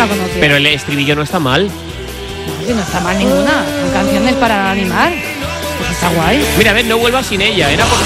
la conocía. Pero el estribillo no está mal. No, si no está mal ninguna. Son canciones para animar. Pues está guay. Mira, a ver, no vuelvas sin ella. Era porque...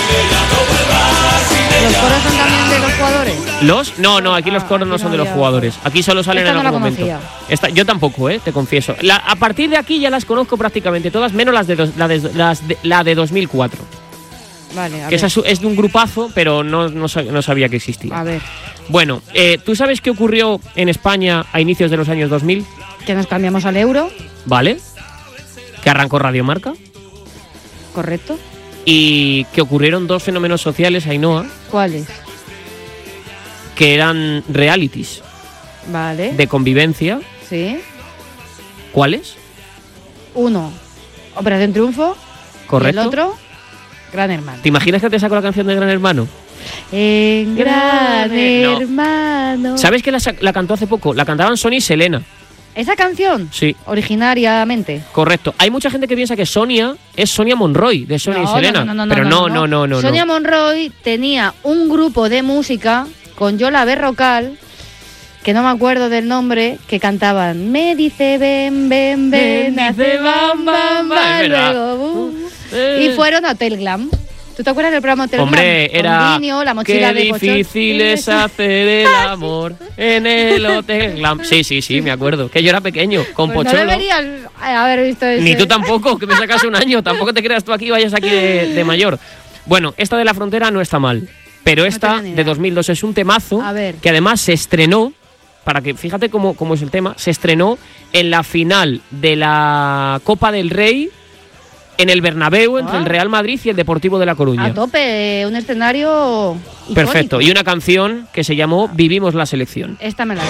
¿Los coros son también de los jugadores? No, aquí los coros no aquí son no de los había jugadores. Aquí solo salen Esta en no algún la momento. conocía. Yo tampoco, te confieso. A partir de aquí ya las conozco prácticamente todas, menos la de 2004. Vale, a Que ver. esa es de un grupazo, pero no sabía que existía. A ver, Bueno, ¿tú sabes qué ocurrió en España a inicios de los años 2000? que nos cambiamos al euro, ¿Vale? Que arrancó Radio Marca. ¿correcto? Y que ocurrieron dos fenómenos sociales, Ainhoa, ¿Cuáles? que eran realities Vale, de convivencia. sí. ¿Cuáles? Uno, Operación Triunfo. Correcto. Y el otro, Gran Hermano. ¿Te imaginas que te saco la canción de Gran Hermano? En Gran No. Hermano. ¿Sabes que la cantó hace poco? La cantaban Sonia y Selena. ¿Esa canción? Sí, Originariamente. correcto. Hay mucha gente que piensa que Sonia es Sonia Monroy, de Sonia y Selena. Pero no. Sonia Monroy tenía un grupo de música con Yola Berrocal, que no me acuerdo del nombre, que cantaban Me dice ven, ven, ven, hace bam, bam, bam, Es verdad. luego y fueron a Hotel Glam. ¿Tú te acuerdas del programa Hotel Hombre, Glam? era Con Dinio, la mochila qué de Pochón. difícil es hacer el amor en el Hotel Glam. Sí, me acuerdo. Que yo era pequeño, con Pues no Pocholo. deberías haber visto eso. Ni tú tampoco, que me sacas un año. Tampoco te creas tú aquí, vayas aquí de mayor. Bueno, esta de La Frontera no está mal. Pero esta tengo ni idea. de 2002 es un temazo A ver. que además se estrenó, para que fíjate cómo es el tema, se estrenó en la final de la Copa del Rey en el Bernabéu entre el Real Madrid y el Deportivo de La Coruña. A tope, un escenario icónico. Perfecto. Y una canción que se llamó Vivimos la selección. Esta me la sé.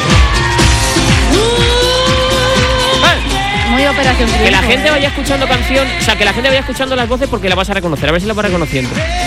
Muy Operación Triunfo. Que la gente vaya escuchando canción, o sea, que la gente vaya escuchando las voces porque la vas a reconocer. A ver si la vas reconociendo.